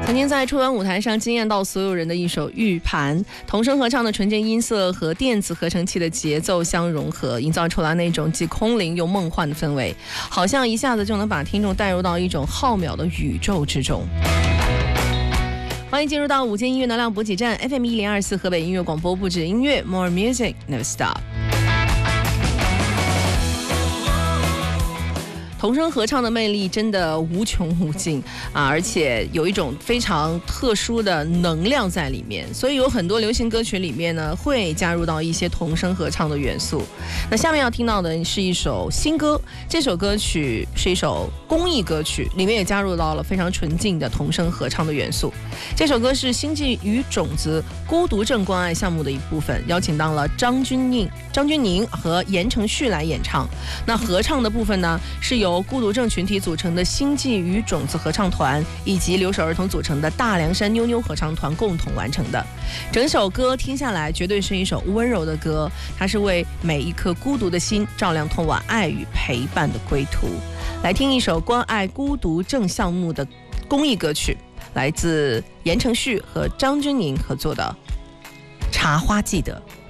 曾经在春晚舞台上惊艳到所有人的一首《玉盘》，童声合唱的纯净音色和电子合成器的节奏相融合，营造出来那种既空灵又梦幻的氛围，好像一下子就能把听众带入到一种浩渺的宇宙之中。欢迎进入到午间音乐能量补给站 FM1024 河北音乐广播，不止音乐 More Music Never Stop。童声合唱的魅力真的无穷无尽啊，而且有一种非常特殊的能量在里面，所以有很多流行歌曲里面呢会加入到一些童声合唱的元素。那下面要听到的是一首新歌，这首歌曲是一首公益歌曲，里面也加入到了非常纯净的童声合唱的元素。这首歌是星际与种子孤独症关爱项目的一部分，邀请到了张钧甯和言承旭来演唱。那合唱的部分呢是由孤独症群体组成的星际与种子合唱团以及留守儿童组成的大凉山妞妞合唱团共同完成的。整首歌听下来绝对是一首温柔的歌，它是为每一颗孤独的心照亮通往爱与陪伴的归途。来听一首关爱孤独症项目的公益歌曲，来自言承旭和张钧甯合作的《茶花记得》。